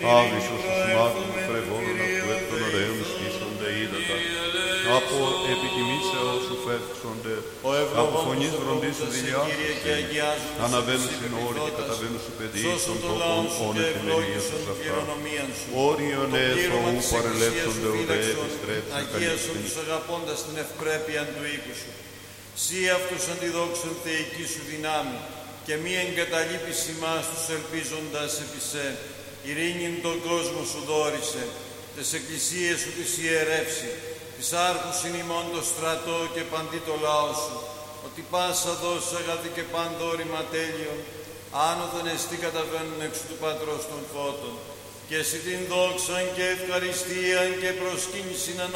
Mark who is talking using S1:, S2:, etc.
S1: άβυσος ως μάτων πρεβόλων αυτού εκ των ωραίων στήσονται ύδατα. Από επιτιμήσεως σου φεύξονται, από φωνής βροντής σου δηλιάζονται. Αναβαίνουν στην όρη και καταβαίνουν σου παιδί, των τόπων όνες εμερίες τους αυτά. Όριον έθωου παρελέψονται ουδέ επιστρέψει
S2: αγίασον τους αγαπώντας την ευπρέπεια του οίκου σου. Σύ αυτούς αντιδόξων θεϊκή σου δυνάμει, και μη εγκαταλείπεις ημάς τους ελπίζοντας επί σε. Ειρήνην τον κόσμο σου δόρισε, τες εκκλησίες σου τις ιερεύσει, της άρχους είναι ημών το στρατό και παντί το λαό σου, ότι πάσα δόση αγαθή και πανδόρημα τέλειον, άνωθεν εστί καταβαίνουν εξ του Πατρός των φώτων, και εσύ την δόξαν και ευχαριστίαν και προσκύνησιν